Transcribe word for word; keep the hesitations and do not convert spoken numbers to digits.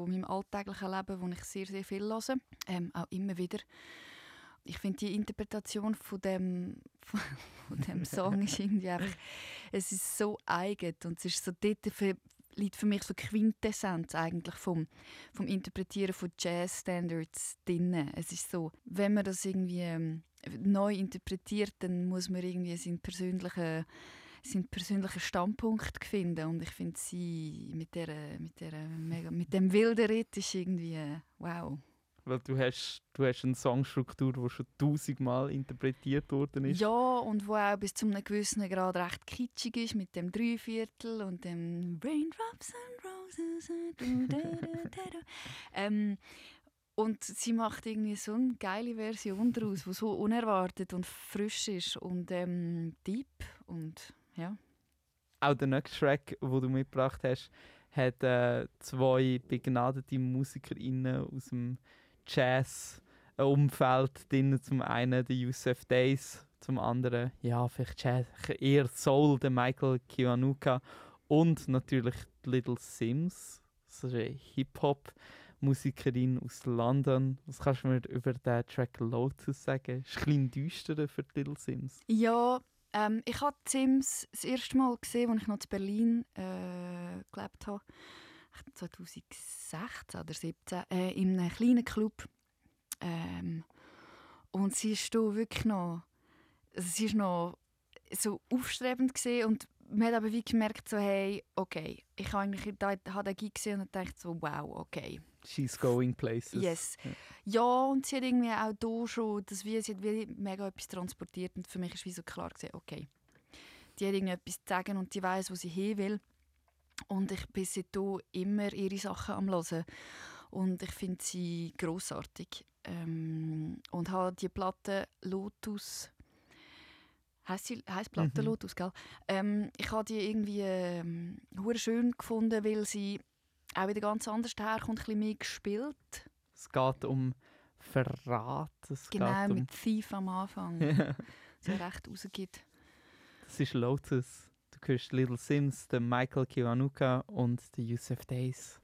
von meinem alltäglichen Leben, wo ich sehr, sehr viel höre. Ähm, auch immer wieder. Ich finde, die Interpretation von dem, von, von dem Song ist irgendwie einfach, es ist so eigen und es ist so dort für, liegt für mich so Quintessenz eigentlich vom, vom Interpretieren von Jazz-Standards drin. Es ist so, wenn man das irgendwie ähm, neu interpretiert, dann muss man irgendwie seinen persönlichen, seinen persönlichen Standpunkt finden. Und ich finde, sie mit, der, mit, der, mega, mit dem wilden Ritt ist irgendwie äh, wow. Weil du hast, du hast eine Songstruktur, die schon tausendmal interpretiert worden ist. Ja, und wo auch bis zu einem gewissen Grad recht kitschig ist, mit dem Dreiviertel und dem Raindrops and Roses. Du, du, du, du. ähm, und sie macht irgendwie so eine geile Version daraus, die so unerwartet und frisch ist und ähm, deep. Und, ja. Auch der nächste Track, den du mitgebracht hast, hat äh, zwei begnadete MusikerInnen aus dem Jazz-Umfeld drin. Zum einen der Yusuf Days, zum anderen ja, vielleicht Jazz, eher Soul, der Michael Kiwanuka und natürlich die Little Sims, so eine Hip-Hop-Musikerin aus London. Was kannst du mir über den Track Lotus sagen? Ist ein bisschen düsterer für die Little Sims. Ja, ähm, ich habe die Sims das erste Mal gesehen, als ich noch in Berlin äh, gelebt habe. zwanzig sechzehn oder siebzehn äh, in einem kleinen Club. Ähm, und sie ist da wirklich noch, also sie ist noch so aufstrebend gewesen und man hat aber wie gemerkt, so, hey, okay, ich habe eigentlich da, habe den Gig gesehen und dachte so, wow, okay. She's going places. Yes. Ja. Ja, und sie hat irgendwie auch da schon, das wie, sie hat wie mega etwas transportiert und für mich ist wie so klar gewesen, okay, die hat irgendwie etwas zu sagen und die weiss, wo sie hin will. Und ich bin seitdem immer ihre Sachen am Hören. Und ich finde sie grossartig. Ähm, und habe die Platte Lotus, heisst sie heisst Platte Mhm. Lotus, gell? Ähm, ich habe die irgendwie ähm, hure schön gefunden, weil sie auch wieder ganz anders herkommt, ein bisschen mehr gespielt. Es geht um Verrat. Es Genau, geht um mit Thief am Anfang. Sie recht rausgibt. Das ist Lotus. Du hörst Little Sims, den Michael Kiwanuka und den Yusuf Days.